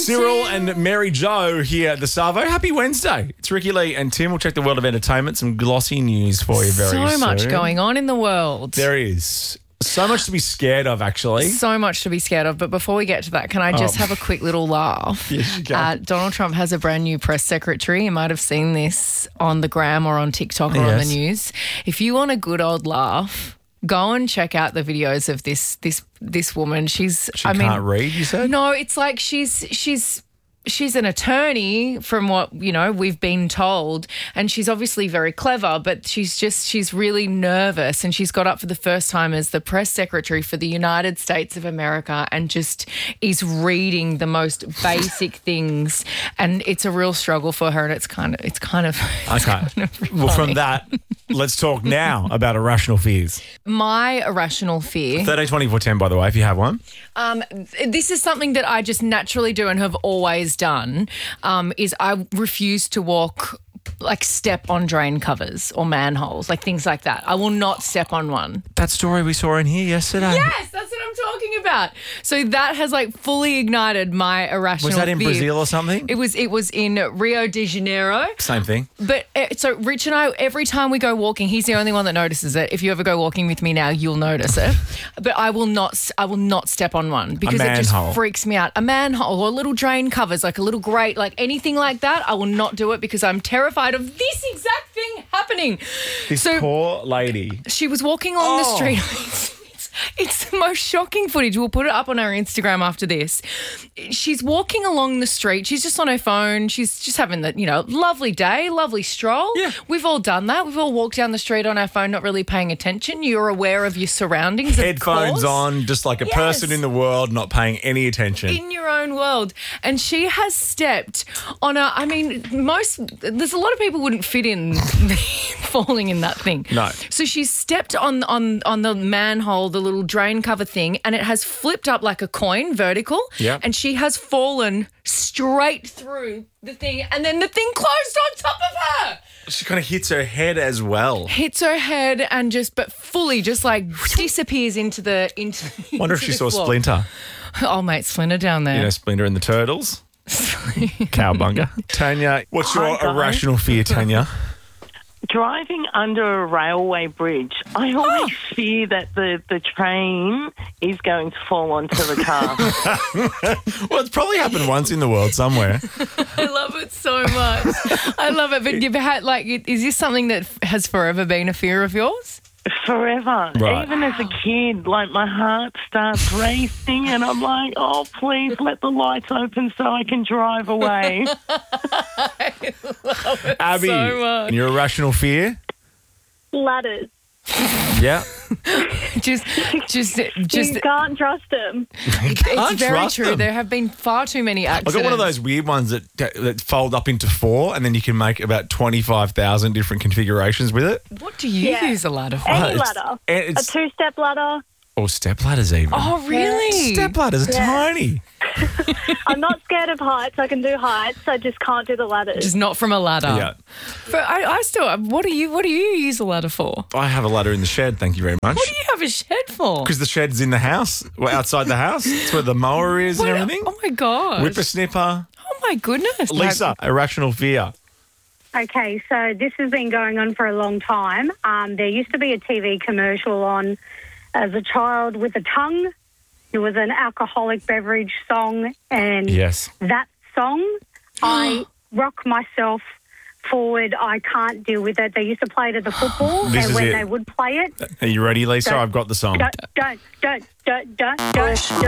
Cyril and Mary Jo here at the Savo. Happy Wednesday. It's Ricky Lee and Tim. We'll check the world of entertainment. Some glossy news for you very soon. So much going on in the world. There is. So much to be scared of, actually. So much to be scared of. But before we get to that, can I just have a quick little laugh? Yes, you can. Donald Trump has a brand new press secretary. You might have seen this on the gram or on TikTok or on the news. If you want a good old laugh, go and check out the videos of this woman. She can't read, you said? No, it's like she's an attorney from what, we've been told, and she's obviously very clever, but she's really nervous, and she's got up for the first time as the press secretary for the United States of America and just is reading the most basic things, and it's a real struggle for her, and it's kind of Okay. Well, from that, let's talk now about irrational fears. My irrational fear. 13 24 10, by the way, if you have one. This is something that I just naturally do and have always done, is I refuse to walk, step on drain covers or manholes, things like that. I will not step on one. That story we saw in here yesterday. Yes, that's what I'm talking about. So that has fully ignited my irrational fear. Was that in Brazil or something? It was in Rio de Janeiro. Same thing. But so Rich and I, every time we go walking, he's the only one that notices it. If you ever go walking with me now, you'll notice it. But I will not step on one because it just freaks me out. A manhole or little drain covers, a little grate, anything like that, I will not do it because I'm terrified of this exact thing happening. This poor lady. She was walking along the street. It's the most shocking footage. We'll put it up on our Instagram after this. She's walking along the street. She's just on her phone. She's just having the, lovely day, lovely stroll. Yeah. We've all done that. We've all walked down the street on our phone, not really paying attention. You're aware of your surroundings. Headphones on, just like a person in the world, not paying any attention. In your own world. And she has stepped on there's a lot of people wouldn't fit in falling in that thing. No. So she's stepped on the manhole, the little drain cover thing, and it has flipped up like a coin, vertical. Yeah. And she has fallen straight through the thing, and then the thing closed on top of her. She kind of hits her head as well. Hits her head and fully disappears into the Wonder if she saw Splinter. Oh, mate, Splinter down there. Splinter and the Turtles. Cowbunga. Tanya, what's your irrational fear, Tanya? Driving under a railway bridge, I always fear that the train is going to fall onto the car. Well, it's probably happened once in the world somewhere. I love it so much. I love it. But you've had, is this something that has forever been a fear of yours? Forever. Right. Even as a kid, my heart starts racing and I'm like, oh, please let the lights open so I can drive away. I love it Abby, so much. your irrational fear? Ladders. Yeah. just You can't trust them. It's very trust true. them. There have been far too many I accidents. got one of those weird ones that fold up into 4 and then you can make about 25,000 different configurations with it. What do you use a ladder for? Any ladder. A two-step ladder. Or step ladders even. Oh, really? Step ladders are tiny. I'm not scared of heights. I can do heights. I just can't do the ladders. Just not from a ladder. Yeah. But I still. What do you use a ladder for? I have a ladder in the shed, thank you very much. What do you have a shed for? Because the shed's in the house, outside the house. It's where the mower is and everything. Oh my god. Whippersnipper. Oh my goodness. Lisa, irrational fear. Okay, so this has been going on for a long time. There used to be a TV commercial on as a child with a tongue. It was an alcoholic beverage song, and that song, I rock myself forward. I can't deal with it. They used to play it at the football, and when they would play it... Are you ready, Lisa? I've got the song. Don't.